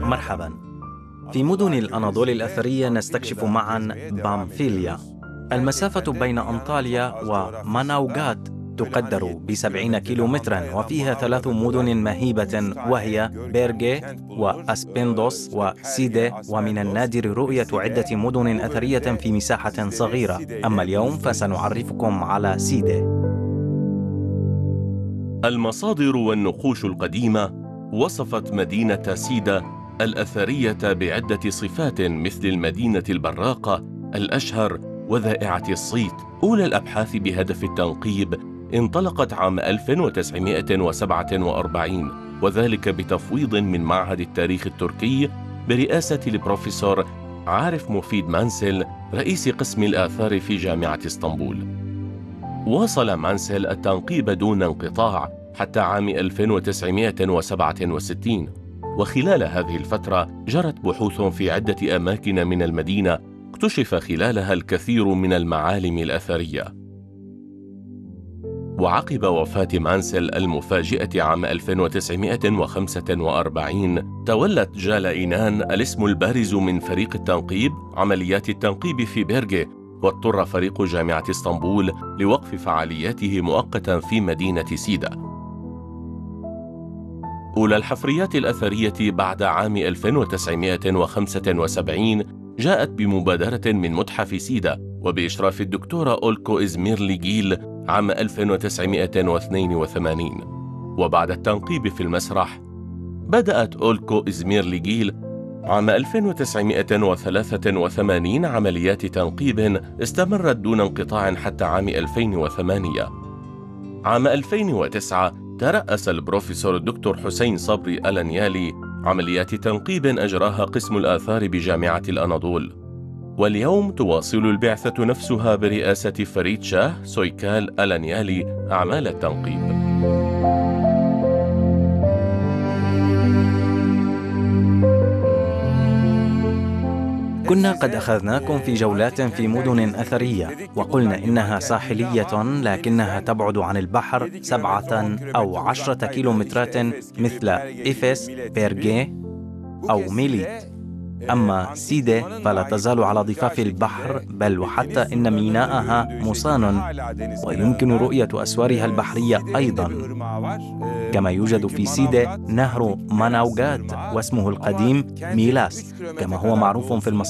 مرحباً. في مدن الأناضول الأثرية نستكشف معاً بامفيليا. المسافة بين أنطاليا وماناوغات تقدر ب70 كيلومتراً، وفيها 3 مدن مهيبة وهي بيرغي وأسبندوس وسيدي، ومن النادر رؤية عدة مدن أثرية في مساحة صغيرة. أما اليوم فسنعرفكم على سيدي. المصادر والنقوش القديمة وصفت مدينة سيدة الأثرية بعدة صفات مثل المدينة البراقة، الأشهر، وذائعة الصيت. أولى الأبحاث بهدف التنقيب انطلقت عام 1947، وذلك بتفويض من معهد التاريخ التركي برئاسة البروفيسور عارف مفيد مانسل رئيس قسم الآثار في جامعة اسطنبول. واصل مانسل التنقيب دون انقطاع حتى عام 1967، وخلال هذه الفترة جرت بحوث في عدة أماكن من المدينة اكتشف خلالها الكثير من المعالم الأثرية. وعقب وفاة مانسل المفاجئة عام 1945 تولت جالا إينان الاسم البارز من فريق التنقيب عمليات التنقيب في بيرغي، واضطر فريق جامعة اسطنبول لوقف فعالياته مؤقتا في مدينة سيدة. أولى الحفريات الأثرية بعد عام 1975 جاءت بمبادرة من متحف سيدة وبإشراف الدكتورة أولكو إزميرليغيل عام 1982. وبعد التنقيب في المسرح بدأت أولكو إزميرليغيل عام 1983 عمليات تنقيب استمرت دون انقطاع حتى عام 2008. عام 2009 ترأس البروفيسور الدكتور حسين صبري ألانيالي عمليات تنقيب أجراها قسم الآثار بجامعة الأناضول. واليوم تواصل البعثة نفسها برئاسة فريد شاه سويكال ألانيالي أعمال التنقيب. كنا قد أخذناكم في جولات في مدن أثرية، وقلنا إنها ساحلية لكنها تبعد عن البحر 7 أو 10 كيلومترات مثل إفس، بيرغي أو ميليت. أما سيدي فلا تزال على ضفاف البحر، بل وحتى إن ميناءها مصان ويمكن رؤية أسوارها البحرية أيضا. كما يوجد في سيدي نهر ماناوغات واسمه القديم ميلاس كما هو معروف في المصادر